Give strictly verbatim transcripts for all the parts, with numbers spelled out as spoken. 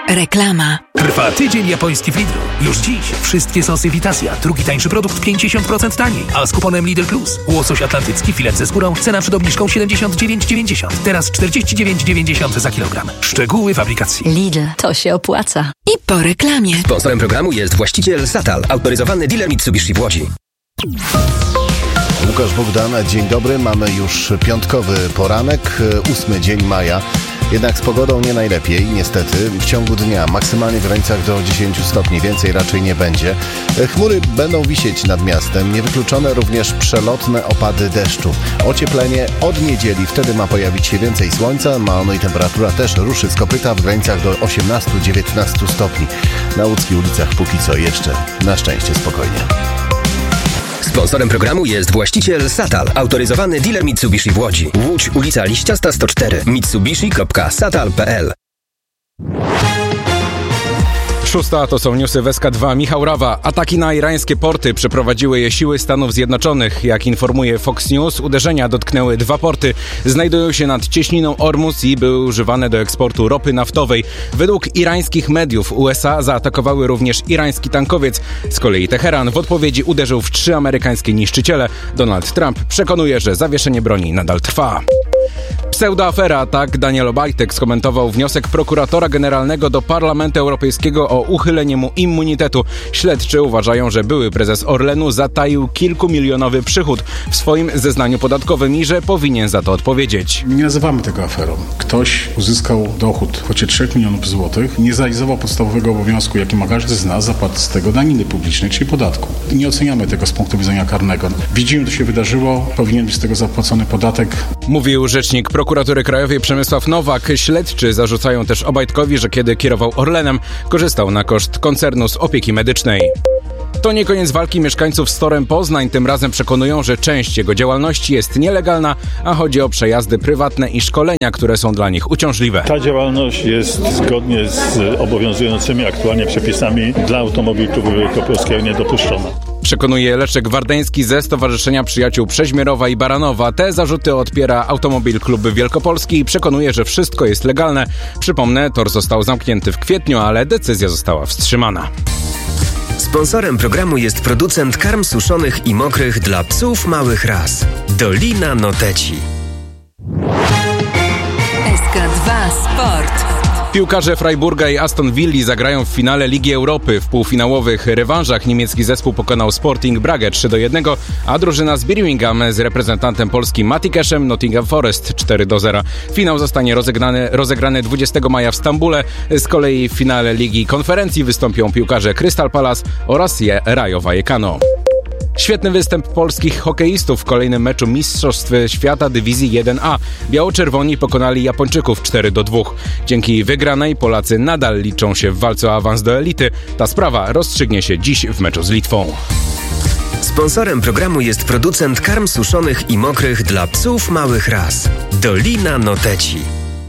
Reklama. Trwa tydzień japoński w Lidlu. Już dziś wszystkie sosy Vitasia. Drugi tańszy produkt pięćdziesiąt procent taniej. A z kuponem Lidl Plus. Łosoś atlantycki, filet ze skórą. Cena przed obniżką siedemdziesiąt dziewięć dziewięćdziesiąt. Teraz czterdzieści dziewięć dziewięćdziesiąt za kilogram. Szczegóły w aplikacji. Lidl, to się opłaca. I po reklamie. Sponsorem programu jest właściciel Satal, autoryzowany dealer Mitsubishi w Łodzi. Łukasz Bogdan, dzień dobry. Mamy już piątkowy poranek, ósmy dzień maja. Jednak z pogodą nie najlepiej, niestety. W ciągu dnia maksymalnie w granicach do dziesięć stopni, więcej raczej nie będzie. Chmury będą wisieć nad miastem, niewykluczone również przelotne opady deszczu. Ocieplenie od niedzieli, wtedy ma pojawić się więcej słońca, no, no i temperatura też ruszy z kopyta w granicach do osiemnaście do dziewiętnastu stopni. Na łódzkich ulicach póki co jeszcze na szczęście spokojnie. Sponsorem programu jest właściciel Satal, autoryzowany dealer Mitsubishi w Łodzi. Łódź, ulica Liściasta sto cztery, mitsubishi kropka satal kropka p l. Szósta to są newsy w S K dwa. Michał Rawa. Ataki na irańskie porty przeprowadziły je siły Stanów Zjednoczonych. Jak informuje Fox News, uderzenia dotknęły dwa porty. Znajdują się nad cieśniną Ormus i były używane do eksportu ropy naftowej. Według irańskich mediów U S A zaatakowały również irański tankowiec. Z kolei Teheran w odpowiedzi uderzył w trzy amerykańskie niszczyciele. Donald Trump przekonuje, że zawieszenie broni nadal trwa. Pseudoafera, tak Daniel Obajtek skomentował wniosek prokuratora generalnego do Parlamentu Europejskiego o uchylenie mu immunitetu. Śledczy uważają, że były prezes Orlenu zataił kilkumilionowy przychód w swoim zeznaniu podatkowym i że powinien za to odpowiedzieć. Nie nazywamy tego aferą. Ktoś uzyskał dochód w kwocie trzech milionów złotych, nie zrealizował podstawowego obowiązku, jaki ma każdy z nas, zapłat z tego daniny publicznej, czyli podatku. Nie oceniamy tego z punktu widzenia karnego. Widzimy, co się wydarzyło, powinien być z tego zapłacony podatek. Mówił rzecznik Prokuratury Krajowej Przemysław Nowak. Śledczy zarzucają też Obajtkowi, że kiedy kierował Orlenem, korzystał na koszt koncernu z opieki medycznej. To nie koniec walki mieszkańców z Torem Poznań. Tym razem przekonują, że część jego działalności jest nielegalna, a chodzi o przejazdy prywatne i szkolenia, które są dla nich uciążliwe. Ta działalność jest zgodnie z obowiązującymi aktualnie przepisami dla Automobil Klubu Wielkopolskiego niedopuszczona. Przekonuje Leszek Wardeński ze Stowarzyszenia Przyjaciół Przeźmierowa i Baranowa. Te zarzuty odpiera Automobil Klub Wielkopolski i przekonuje, że wszystko jest legalne. Przypomnę, tor został zamknięty w kwietniu, ale decyzja została wstrzymana. Sponsorem programu jest producent karm suszonych i mokrych dla psów małych ras. Dolina Noteci. S K dwa Sport. Piłkarze Freiburga i Aston Villa zagrają w finale Ligi Europy. W półfinałowych rewanżach niemiecki zespół pokonał Sporting Bragę trzy do jednego, a drużyna z Birmingham z reprezentantem Polski Matikeszem Nottingham Forest cztery do zera. Finał zostanie rozegrany, rozegrany dwudziestego maja w Stambule. Z kolei w finale Ligi Konferencji wystąpią piłkarze Crystal Palace oraz Rayo Vallecano. Świetny występ polskich hokeistów w kolejnym meczu Mistrzostw Świata Dywizji jeden A. Biało-czerwoni pokonali Japończyków cztery do dwóch. Dzięki wygranej Polacy nadal liczą się w walce o awans do elity. Ta sprawa rozstrzygnie się dziś w meczu z Litwą. Sponsorem programu jest producent karm suszonych i mokrych dla psów małych ras. Dolina Noteci.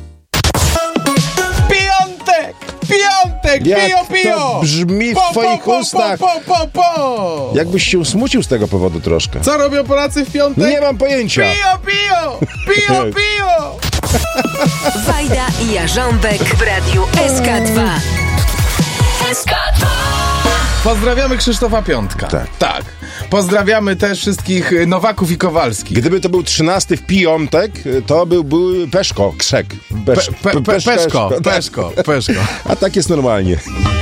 Piątek! Jak Pio, pio! to brzmi w po, twoich po, po, ustach. Po, po, po, po. Jakbyś się usmucił z tego powodu troszkę. Co robią Polacy w piątek? Nie mam pojęcia. Pio, pio! Pio, pio! Wajda i Jarząbek w radiu S K dwa. S K dwa. Pozdrawiamy Krzysztofa Piątka. Tak. Tak. Pozdrawiamy też wszystkich Nowaków i Kowalskich. Gdyby to był trzynasty w piątek, to byłby Peszko, Krzek. Pesz, Pe, pe, pe, pesz, peszko, peszko, peszko, peszko. A tak jest normalnie.